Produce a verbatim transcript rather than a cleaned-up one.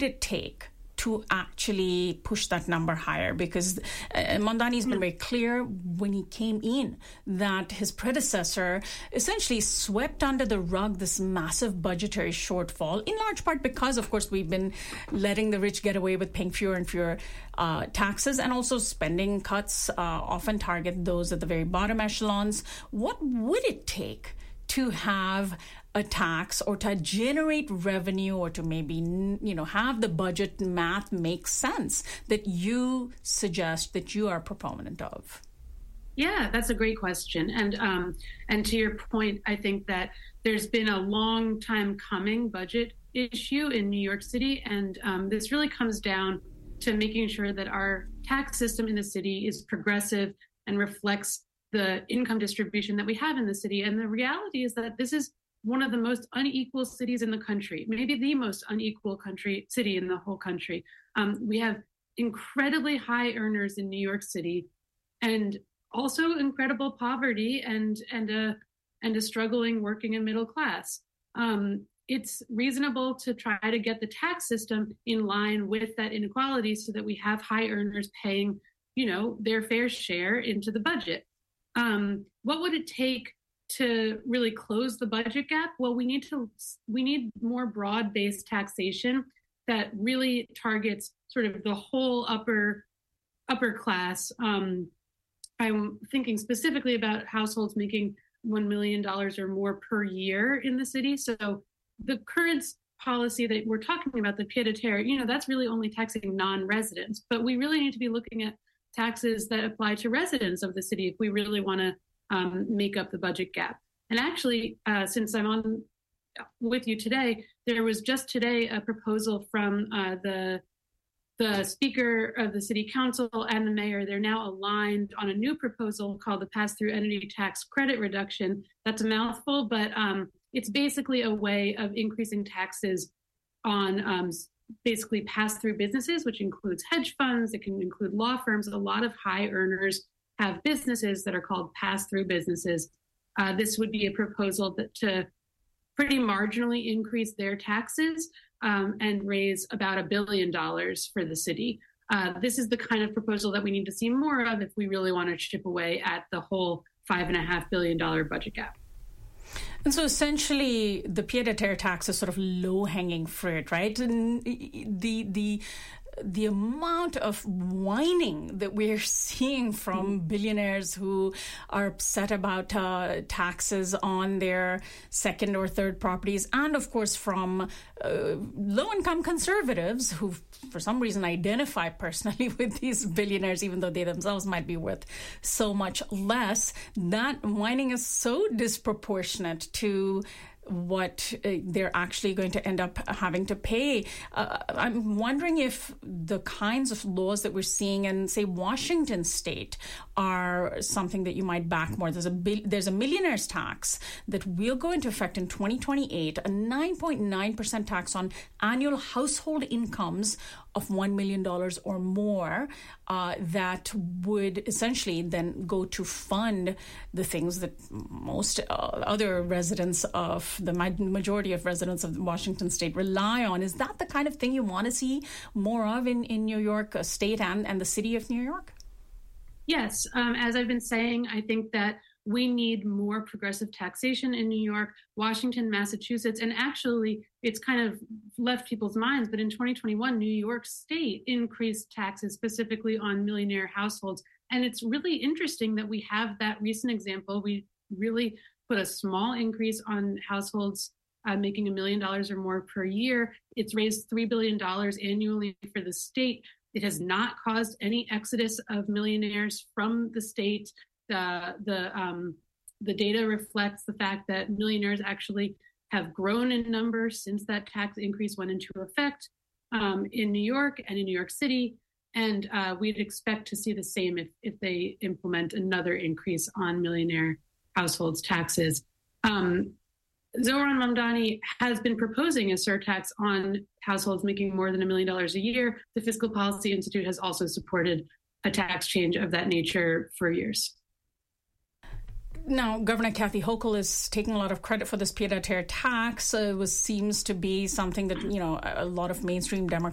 it take to actually push that number higher? Because uh, Mamdani's been very clear when he came in that his predecessor essentially swept under the rug this massive budgetary shortfall, in large part because, of course, we've been letting the rich get away with paying fewer and fewer uh, taxes, and also spending cuts uh, often target those at the very bottom echelons. What would it take to have a tax or to generate revenue or to maybe, you know, have the budget math make sense that you suggest that you are a proponent of? Yeah, that's a great question. And um, and to your point, I think that there's been a long time coming budget issue in New York City. And um, this really comes down to making sure that our tax system in the city is progressive and reflects the income distribution that we have in the city. And the reality is that this is one of the most unequal cities in the country, maybe the most unequal country city in the whole country. Um, we have incredibly high earners in New York City, and also incredible poverty and and a and a struggling working and middle class. Um, it's reasonable to try to get the tax system in line with that inequality so that we have high earners paying, you know, their fair share into the budget. Um, what would it take to really close the budget gap? Well, we need to we need more broad-based taxation that really targets sort of the whole upper upper class. Um, I'm thinking specifically about households making one million dollars or more per year in the city. So the current policy that we're talking about, the pied-à-terre, you know, that's really only taxing non-residents. But we really need to be looking at taxes that apply to residents of the city if we really want to um, make up the budget gap. And actually, uh, since I'm on with you today, there was just today a proposal from uh, the the Speaker of the City Council and the Mayor. They're now aligned on a new proposal called the Pass-Through Entity Tax Credit Reduction. That's a mouthful, but um, it's basically a way of increasing taxes on um, basically pass-through businesses, which includes hedge funds. It can include law firms. A lot of high earners have businesses that are called pass-through businesses. Uh, this would be a proposal that to pretty marginally increase their taxes um, and raise about a billion dollars for the city. Uh, this is the kind of proposal that we need to see more of if we really want to chip away at the whole five and a half billion dollar budget gap. And so essentially, the pied-à-terre tax is sort of low-hanging fruit, right? And the the the amount of whining that we're seeing from billionaires who are upset about uh, taxes on their second or third properties, and of course from uh, low-income conservatives who for some reason identify personally with these billionaires, even though they themselves might be worth so much less, that whining is so disproportionate to what uh, they're actually going to end up having to pay. Uh, I'm wondering if the kinds of laws that we're seeing in, say, Washington state are something that you might back more. There's a bil- there's a millionaire's tax that will go into effect in twenty twenty-eight, a nine point nine percent tax on annual household incomes of one million dollars or more, uh, that would essentially then go to fund the things that most uh, other residents of the majority of residents of Washington state rely on. Is that the kind of thing you want to see more of in, in New York State and, and the city of New York? Yes. Um, as I've been saying, I think that we need more progressive taxation in New York, Washington, Massachusetts, and actually it's kind of left people's minds. But in twenty twenty-one, New York State increased taxes specifically on millionaire households. And it's really interesting that we have that recent example. We really put a small increase on households uh, making a million dollars or more per year. It's raised three billion dollars annually for the state. It has not caused any exodus of millionaires from the state. The the um, the data reflects the fact that millionaires actually have grown in numbers since that tax increase went into effect um, in New York and in New York City. And uh, we'd expect to see the same if, if they implement another increase on millionaire households' taxes. Um, Zohran Mamdani has been proposing a surtax on households making more than a million dollars a year. The Fiscal Policy Institute has also supported a tax change of that nature for years. Now, Governor Kathy Hochul is taking a lot of credit for this pied-à-terre tax. Uh, it was, seems to be something that, you know, a lot of mainstream Democrats